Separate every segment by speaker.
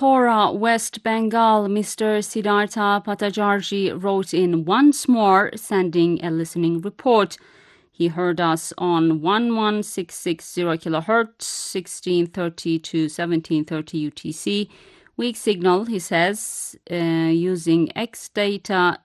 Speaker 1: Lahore, West Bengal, Mr. Siddhartha Patajarji wrote in once more, sending a listening report. He heard us on 11660 kHz, 1630 to 1730 UTC. Weak signal, he says, using X-Data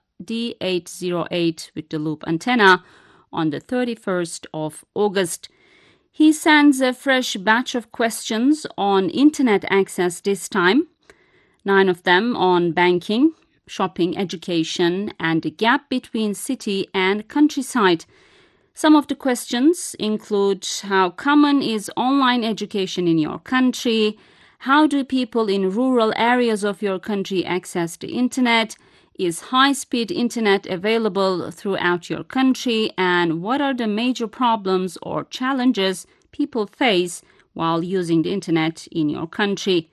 Speaker 1: D808 with the loop antenna on the 31st of August. He sends a fresh batch of questions on internet access this time, 9 of them on banking, shopping, education, and the gap between city and countryside. Some of the questions include: how common is online education in your country? How do people in rural areas of your country access the internet? Is high-speed internet available throughout your country? And what are the major problems or challenges people face while using the internet in your country?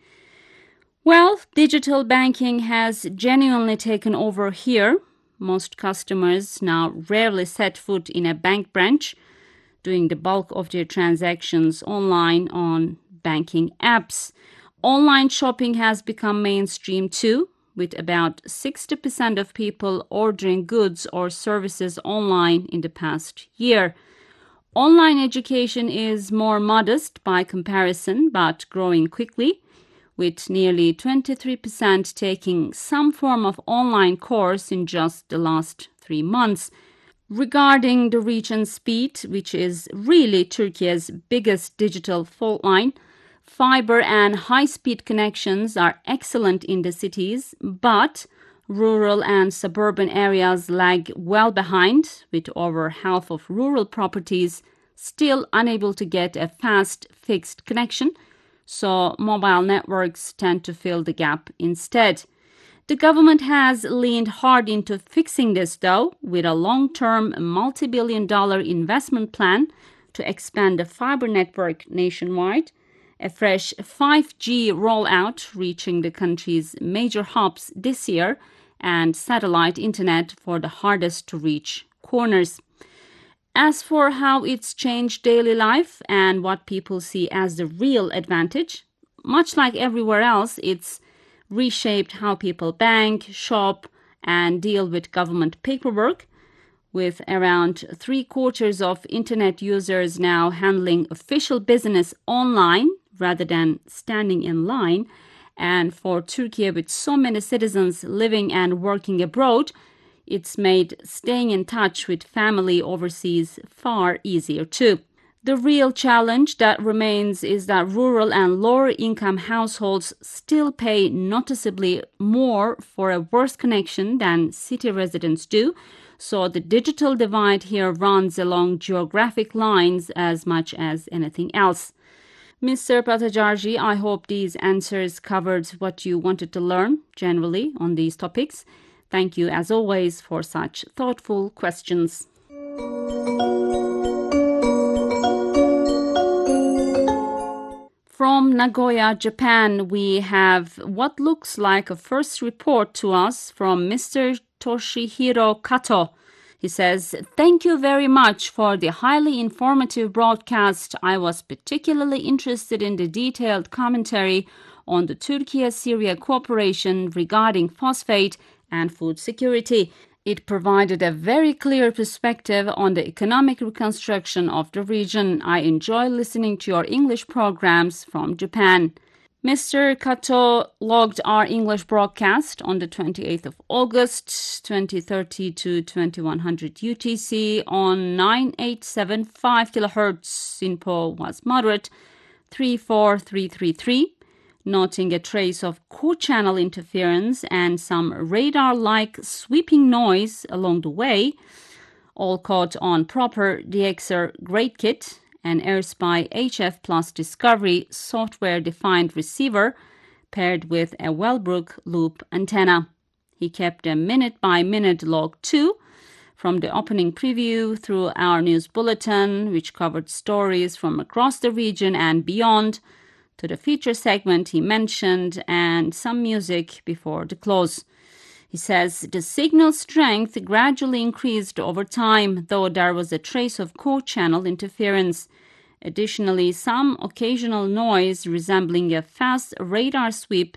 Speaker 1: Well, digital banking has genuinely taken over here. Most customers now rarely set foot in a bank branch, doing the bulk of their transactions online on banking apps. Online shopping has become mainstream too, with about 60% of people ordering goods or services online in the past year. Online education is more modest by comparison, but growing quickly, with nearly 23% taking some form of online course in just the last 3 months. Regarding the reach and speed, which is really Turkey's biggest digital fault line, fiber and high-speed connections are excellent in the cities, but rural and suburban areas lag well behind, with over half of rural properties still unable to get a fast fixed connection, so mobile networks tend to fill the gap instead. The government has leaned hard into fixing this, though, with a long-term multi-billion-dollar investment plan to expand the fiber network nationwide, a fresh 5G rollout reaching the country's major hubs this year, and satellite internet for the hardest-to-reach corners. As for how it's changed daily life and what people see as the real advantage, much like everywhere else, it's reshaped how people bank, shop, and deal with government paperwork, with around 3/4 of internet users now handling official business online rather than standing in line. And for Turkey, with so many citizens living and working abroad, it's made staying in touch with family overseas far easier too. The real challenge that remains is that rural and lower income households still pay noticeably more for a worse connection than city residents do, so the digital divide here runs along geographic lines as much as anything else. Mr. Patajarji, I hope these answers covered what you wanted to learn generally on these topics. Thank you, as always, for such thoughtful questions. From Nagoya, Japan, we have what looks like a first report to us from Mr. Toshihiro Kato. He says, "Thank you very much for the highly informative broadcast. I was particularly interested in the detailed commentary on the Turkey-Syria cooperation regarding phosphate and food security. It provided a very clear perspective on the economic reconstruction of the region. I enjoy listening to your English programs from Japan." Mr. Kato logged our English broadcast on the 28th of August, 2030 to 2100 UTC on 9875 kHz. SINPO was moderate, 34333, noting a trace of co-channel interference and some radar-like sweeping noise along the way, all caught on proper DXR Great Kit, an AirSpy HF Plus Discovery software-defined receiver paired with a Wellbrook loop antenna. He kept a minute-by-minute log too, from the opening preview through our news bulletin, which covered stories from across the region and beyond, to the feature segment he mentioned, and some music before the close. He says the signal strength gradually increased over time, though there was a trace of co-channel interference. Additionally, some occasional noise resembling a fast radar sweep